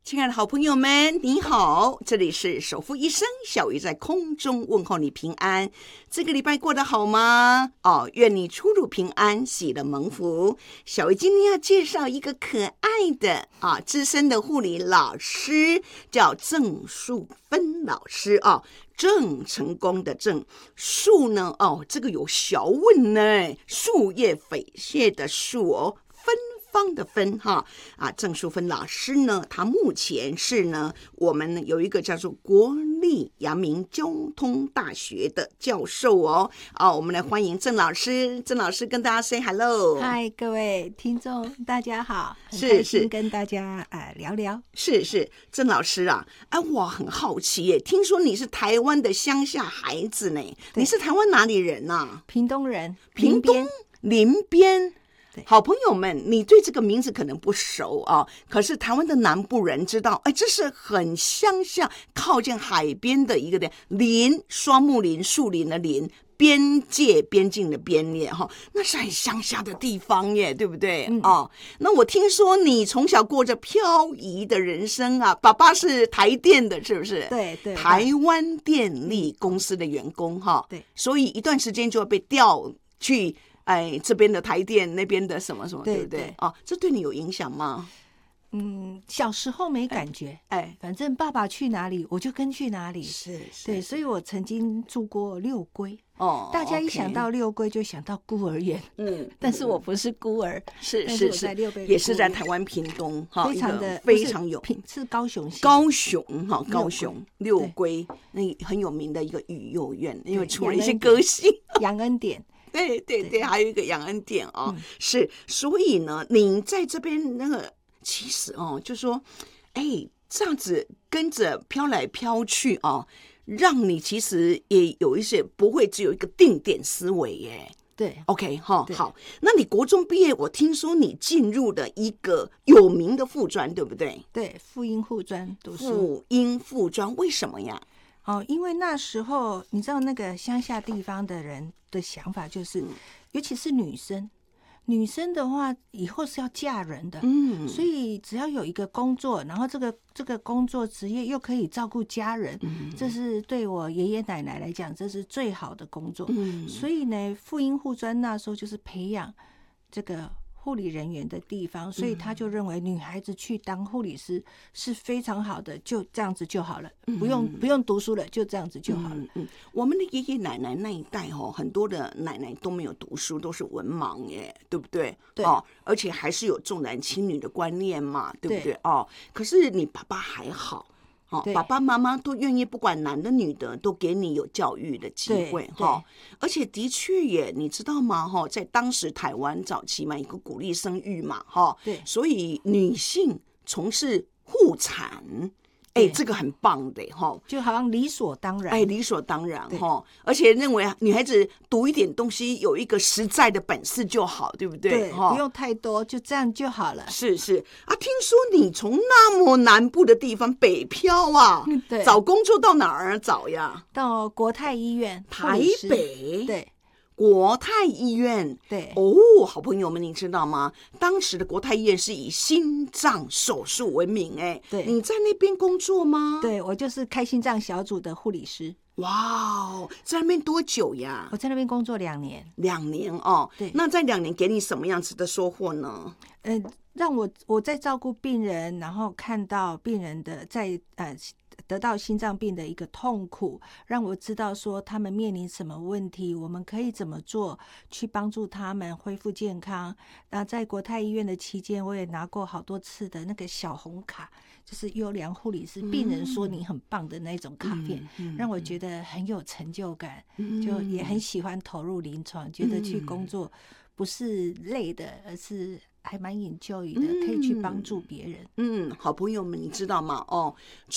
亲爱的好朋友们，你好，这里是守护医生小鱼在空中问候你平安。这个礼拜过得好吗？愿你出入平安，喜乐蒙福。小鱼今天要介绍一个可爱的资深的护理老师，叫郑淑芬老师郑成功的郑，树呢这个有学问呢，树叶匪蟹的树芬芳的芬郑淑芬老师呢，他目前是呢我们有一个叫做国立阳明交通大学的教授我们来欢迎郑老师。郑老师跟大家 say hello。 嗨，各位听众大家好，很是开心跟大家聊聊。 是郑老师我很好奇耶，听说你是台湾的乡下孩子呢？你是台湾哪里人啊？ 屏东人， 屏东林边。好朋友们，你对这个名字可能不熟可是台湾的南部人知道，这是很乡下靠近海边的一个林，双木林，树林的林，边境的边耶那是很乡下的地方耶，对不对？那我听说你从小过着漂移的人生爸爸是台电的，是不是？ 对， 台湾电力公司的员工对， 所以一段时间就会被调去这边的台电，那边的什么什么，对不对？这对你有影响吗？ 小时候没感觉，反正爸爸去哪里我就跟去哪里， 是， 对，所以我曾经住过六龟大家一想到六龟就想到孤儿院，但是我不是孤儿， 是， 也是在台湾屏东非常有是高雄县， 高雄六龟那很有名的一个育幼院，因为出了一些歌星， 杨恩典。 对，还有一个杨恩典是，所以呢，你在这边那个，其实就说，这样子跟着飘来飘去让你其实也有一些不会只有一个定点思维耶。 对 ，OK 好，那你国中毕业，我听说你进入了一个有名的附专，对不对？ 对，妇婴护专读书。 妇婴附专为什么呀？ 因为那时候你知道那个乡下地方的人的想法就是，尤其是女生的话以后是要嫁人的，所以只要有一个工作，然后这个工作职业又可以照顾家人，这是对我爷爷奶奶来讲这是最好的工作，所以呢妇婴护专那时候就是培养这个护理人员的地方，所以他就认为女孩子去当护理师是非常好的，就这样子就好了，不用读书了，就这样子就好了。 我们的爷爷奶奶那一代很多的奶奶都没有读书，都是文盲耶，对不对？ 对而且还是有重男轻女的观念嘛，对不对？可是你爸爸还好。爸爸妈妈都愿意，不管男的女的，都给你有教育的机会而且的确也，你知道吗？在当时台湾早期嘛，一个鼓励生育嘛， 对， 所以女性从事护产，这个很棒的就好像理所当然， 理所当然而且认为女孩子读一点东西，有一个实在的本事就好，对不对？ 对，不用太多，就这样就好了。 是听说你从那么南部的地方北漂对， 找工作到哪儿找呀？ 到国泰医院， 台北， 对。 国泰医院， 对好朋友们，你知道吗？当时的国泰医院是以心脏手术闻名对， 你在那边工作吗？ 对，我就是开心脏小组的护理师。 哇在那边多久呀？ 我在那边工作2年。 2年对， 那在2年给你什么样子的收获呢？ 让我在照顾病人，然后看到病人的在得到心脏病的一个痛苦，让我知道说他们面临什么问题，我们可以怎么做去帮助他们恢复健康。那在国泰医院的期间，我也拿过好多次的那个小红卡，就是优良护理师，病人说你很棒的那种卡片，让我觉得很有成就感，就也很喜欢投入临床，觉得去工作不是累的，而是还蛮enjoy的，可以去帮助别人。 好朋友们，你知道吗？